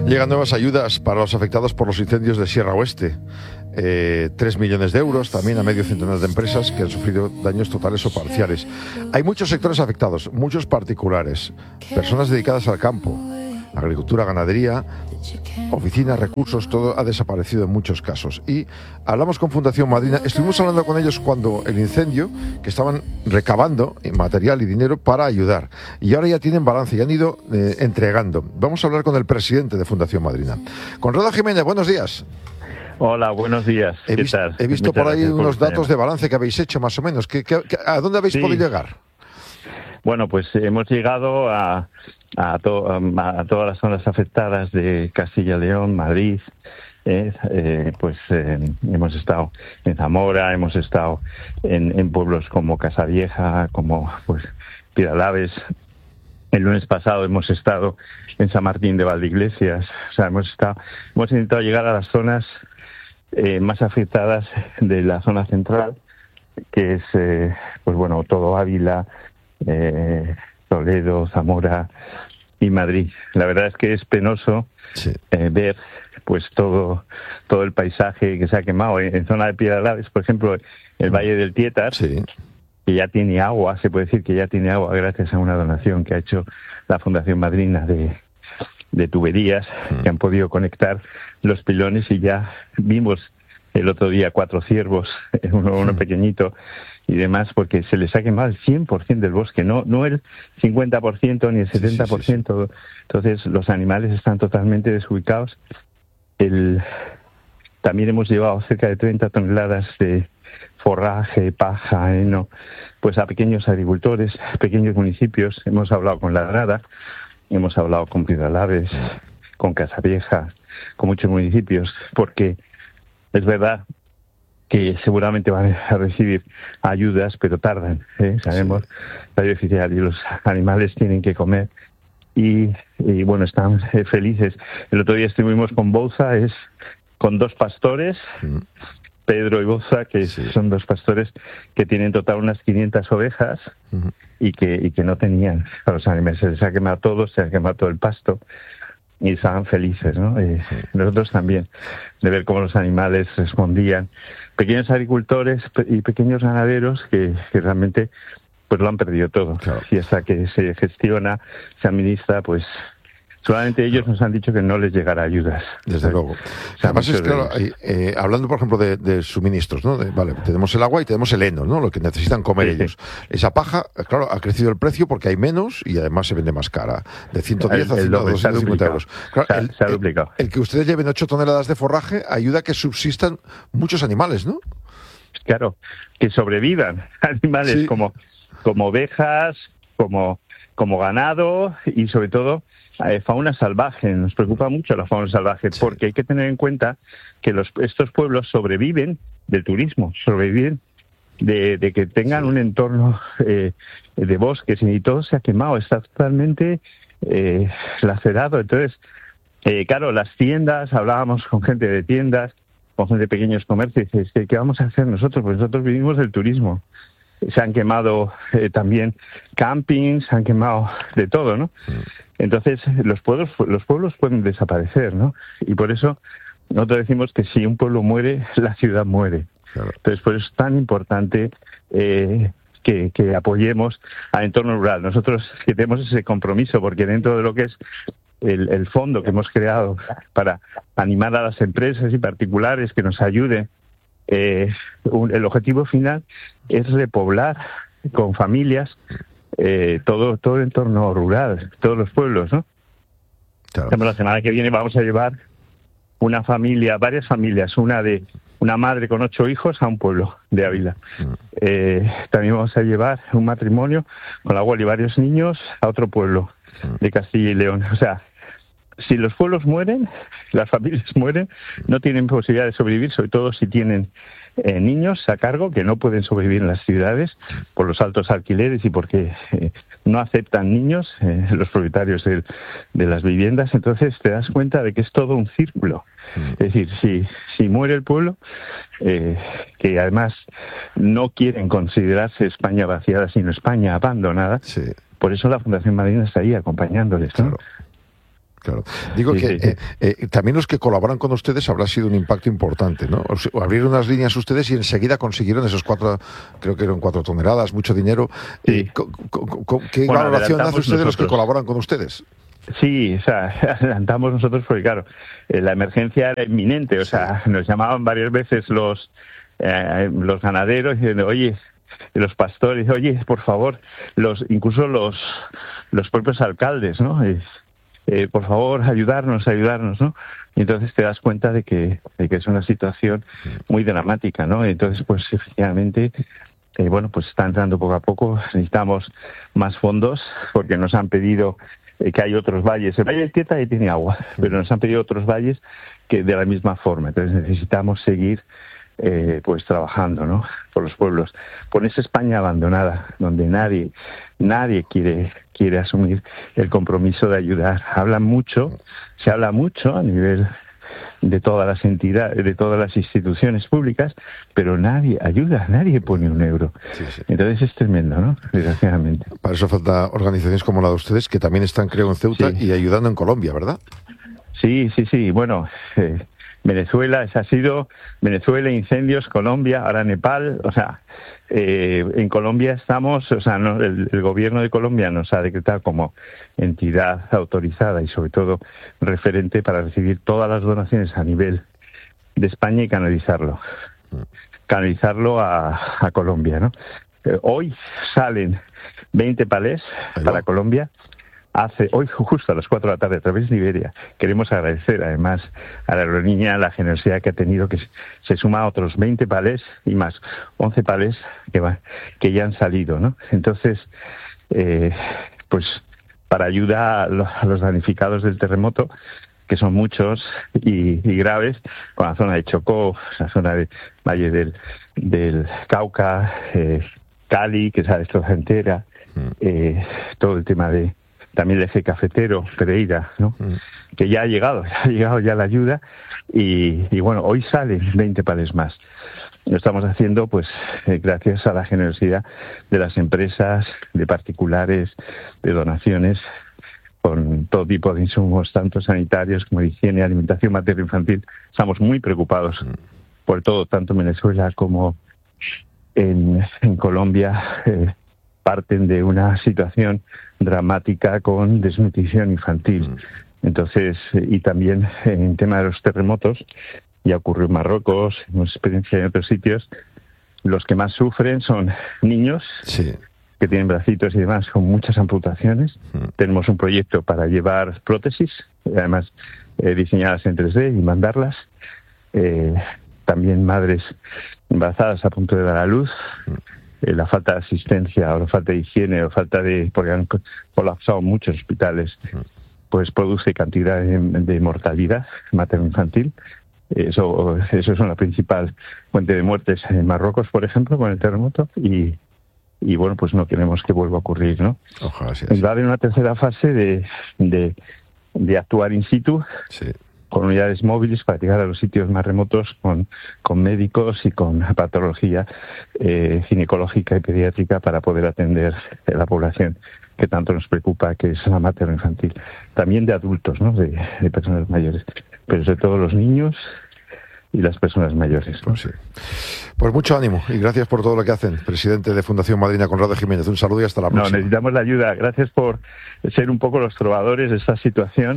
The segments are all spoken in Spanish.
Llegan nuevas ayudas para los afectados por los incendios de Sierra Oeste. 3 millones de euros también a medio centenar de empresas que han sufrido daños totales o parciales. Hay muchos sectores afectados, muchos particulares, personas dedicadas al campo, agricultura, ganadería, oficinas, recursos, todo ha desaparecido en muchos casos. Y hablamos con Fundación Madrina, estuvimos hablando con ellos cuando el incendio, que estaban recabando material y dinero para ayudar. Y ahora ya tienen balance y han ido entregando. Vamos a hablar con el presidente de Fundación Madrina. Conrado Jiménez, buenos días. Hola, buenos días. He visto por ahí unos datos de balance que habéis hecho más o menos. ¿A dónde habéis podido llegar? Bueno, pues hemos llegado a todas las zonas afectadas de Castilla y León, Madrid. Hemos estado en Zamora, hemos estado en pueblos como Casavieja, como Pidalaves. El lunes pasado hemos estado en San Martín de Valdeiglesias. O sea, hemos intentado llegar a las zonas más afectadas de la zona central, que es todo Ávila, Toledo, Zamora y Madrid. La verdad es que es penoso ver todo el paisaje que se ha quemado. En zona de Pidalaves, por ejemplo, el Valle del Tietar, que ya tiene agua, se puede decir que ya tiene agua gracias a una donación que ha hecho la Fundación Madrina de tuberías, que han podido conectar los pilones, y ya vimos el otro día 4 ciervos, uno pequeñito y demás, porque se les ha quemado el 100% del bosque, no el 50% ni el 70%. Entonces los animales están totalmente desubicados. También hemos llevado cerca de 30 toneladas de forraje, paja, heno, a pequeños agricultores, pequeños municipios. Hemos hablado con La Grada, hemos hablado con Pidalaves, con Casavieja, con muchos municipios, porque es verdad que seguramente van a recibir ayudas, pero tardan, sabemos, la vida oficial, y los animales tienen que comer. Y están felices. El otro día estuvimos con Bouza, con 2 pastores, Pedro y Bouza, que son 2 pastores que tienen en total unas 500 ovejas, y que no tenían a los animales. Se les ha quemado todo, se ha quemado todo el pasto, y estaban felices, ¿no? Nosotros también, de ver cómo los animales respondían. Pequeños agricultores y pequeños ganaderos que realmente lo han perdido todo. Claro. Y hasta que se gestiona, se administra, solamente ellos nos han dicho que no les llegará ayudas. Desde luego. Además es claro, hablando por ejemplo de suministros, ¿no? Tenemos el agua y tenemos el heno, ¿no? Lo que necesitan comer ellos. Esa paja, claro, ha crecido el precio porque hay menos y además se vende más cara, de 110 a 250 euros. Claro, se ha duplicado. El que ustedes lleven 8 toneladas de forraje ayuda a que subsistan muchos animales, ¿no? Claro, que sobrevivan animales como ovejas, como ganado, y sobre todo fauna salvaje. Nos preocupa mucho la fauna salvaje, porque hay que tener en cuenta que estos pueblos sobreviven del turismo, sobreviven de que tengan un entorno de bosques, y todo se ha quemado, está totalmente lacerado. Entonces, claro, las tiendas, hablábamos con gente de tiendas, con gente de pequeños comercios, y dices, ¿qué vamos a hacer nosotros? Pues nosotros vivimos del turismo. Se han quemado también campings, se han quemado de todo, ¿no? Entonces los pueblos pueden desaparecer, ¿no? Y por eso nosotros decimos que si un pueblo muere, la ciudad muere. Claro. Entonces por eso es tan importante que apoyemos al entorno rural. Nosotros que tenemos ese compromiso, porque dentro de lo que es el fondo que hemos creado para animar a las empresas y particulares que nos ayuden, el objetivo final es repoblar con familias todo el entorno rural, todos los pueblos, ¿no? Claro. La semana que viene vamos a llevar varias familias, una madre con 8 hijos a un pueblo de Ávila. También vamos a llevar un matrimonio con la abuela y varios niños a otro pueblo de Castilla y León. O sea, si los pueblos mueren, las familias mueren, no tienen posibilidad de sobrevivir, sobre todo si tienen niños a cargo, que no pueden sobrevivir en las ciudades por los altos alquileres y porque no aceptan niños los propietarios de las viviendas. Entonces te das cuenta de que es todo un círculo. Es decir, si muere el pueblo, que además no quieren considerarse España vaciada, sino España abandonada, por eso la Fundación Madrina está ahí acompañándoles, ¿no? Claro. Claro. Digo que también los que colaboran con ustedes habrá sido un impacto importante, ¿no? O abrieron unas líneas ustedes y enseguida consiguieron esos 4, creo que eran 4 toneladas, mucho dinero. Sí. ¿Qué valoración hace usted de los que colaboran con ustedes? Sí, o sea, adelantamos nosotros porque, claro, la emergencia era inminente. O sea, nos llamaban varias veces los ganaderos diciendo, oye, los pastores, oye, por favor, incluso los propios alcaldes, ¿no? Por favor, ayudarnos, ¿no? Y entonces te das cuenta de que es una situación muy dramática, ¿no? Entonces, pues efectivamente, pues está entrando poco a poco. Necesitamos más fondos porque nos han pedido que hay otros valles. El Valle del Tieta ya tiene agua, pero nos han pedido otros valles que de la misma forma. Entonces necesitamos seguir pues trabajando, ¿no? Por los pueblos, por esa España abandonada, donde nadie quiere asumir el compromiso de ayudar. Se habla mucho a nivel de todas las entidades, de todas las instituciones públicas, pero nadie ayuda, nadie pone un euro. Sí. Entonces es tremendo, ¿no? Desgraciadamente. Para eso falta organizaciones como la de ustedes, que también están, creo, en Ceuta y ayudando en Colombia, ¿verdad? Sí. Bueno, Venezuela, Venezuela, incendios, Colombia, ahora Nepal, o sea, en Colombia estamos, o sea, el gobierno de Colombia nos ha decretado como entidad autorizada y sobre todo referente para recibir todas las donaciones a nivel de España y canalizarlo a Colombia, ¿no? Hoy salen 20 palés para Colombia. Hoy, justo a las 4 de la tarde, a través de Iberia, queremos agradecer además a la aerolínea la generosidad que ha tenido, que se suma a otros 20 palés y más 11 palés que ya han salido, ¿no? Entonces, pues para ayuda a los damnificados del terremoto, que son muchos y graves, con la zona de Chocó, la zona de Valle del Cauca, Cali, que se ha destrozado entera, todo el tema de también el eje cafetero, Pereira, ¿no? Que ya ha llegado ya la ayuda y bueno, hoy salen 20 palés más. Lo estamos haciendo pues gracias a la generosidad de las empresas, de particulares, de donaciones, con todo tipo de insumos, tanto sanitarios como de higiene, alimentación materno-infantil. Estamos muy preocupados por todo, tanto en Venezuela como en Colombia. Parten de una situación dramática con desnutrición infantil. Entonces, y también en tema de los terremotos, ya ocurrió en Marruecos, hemos experiencia en otros sitios, los que más sufren son niños que tienen bracitos y demás con muchas amputaciones. Tenemos un proyecto para llevar prótesis, además diseñadas en 3D y mandarlas. También madres embarazadas a punto de dar a luz. La falta de asistencia o la falta de higiene porque han colapsado muchos hospitales, pues produce cantidad de mortalidad materno-infantil. Eso es la principal fuente de muertes en Marruecos, por ejemplo, con el terremoto y bueno, pues no queremos que vuelva a ocurrir, ¿no? Ojalá sí. Va a haber una tercera fase de actuar in situ. Sí. Con unidades móviles para llegar a los sitios más remotos con médicos y con patología ginecológica y pediátrica para poder atender a la población que tanto nos preocupa, que es la materno-infantil. También de adultos, ¿no? De personas mayores, pero sobre todo los niños y las personas mayores, ¿no? Pues mucho ánimo y gracias por todo lo que hacen. Presidente de Fundación Madrina, Conrado Jiménez, un saludo y hasta la próxima. Necesitamos la ayuda. Gracias por ser un poco los trovadores de esta situación.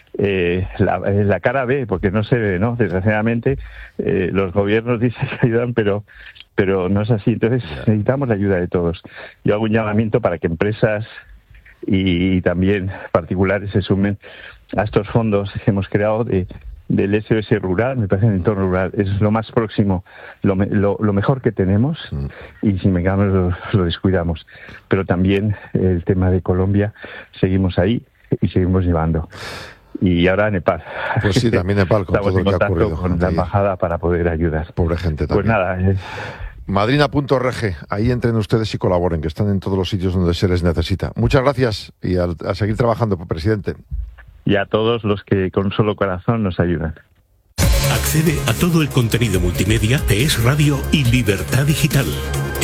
La cara B, porque no se ve, ¿no? Desgraciadamente, los gobiernos dicen que ayudan, pero no es así. Entonces necesitamos la ayuda de todos. Yo hago un llamamiento para que empresas y también particulares se sumen a estos fondos que hemos creado del SOS rural. Me parece en el entorno rural es lo más próximo, lo mejor que tenemos, y si vengamos lo descuidamos. Pero también el tema de Colombia, seguimos ahí y seguimos llevando. Y ahora Nepal. Pues sí, también Nepal, con estamos todo lo que ha ocurrido con la embajada para poder ayudar. Pobre gente también. Pues nada. Madrina.org, ahí entren ustedes y colaboren, que están en todos los sitios donde se les necesita. Muchas gracias y a seguir trabajando, presidente. Y a todos los que con un solo corazón nos ayudan. Accede a todo el contenido multimedia de Es Radio y Libertad Digital.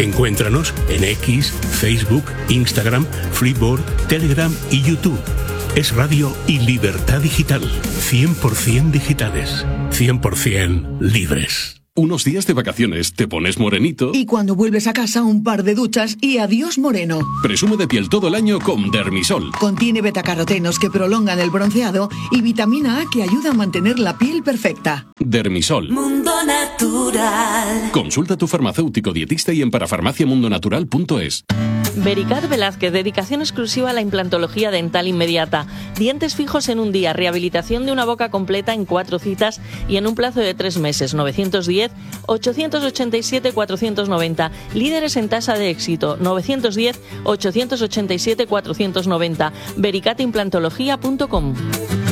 Encuéntranos en X, Facebook, Instagram, Flipboard, Telegram y YouTube. Es Radio y Libertad Digital. 100% digitales. 100% libres. Unos días de vacaciones, te pones morenito. Y cuando vuelves a casa, un par de duchas y adiós moreno. Presume de piel todo el año con Dermisol. Contiene betacarotenos que prolongan el bronceado y vitamina A que ayuda a mantener la piel perfecta. Dermisol. Mundo Natural. Consulta a tu farmacéutico dietista y en parafarmaciamundonatural.es. Vericat Velázquez, dedicación exclusiva a la implantología dental inmediata. Dientes fijos en un día, rehabilitación de una boca completa en 4 citas y en un plazo de 3 meses. 910-887-490. Líderes en tasa de éxito. 910-887-490. vericatimplantología.com.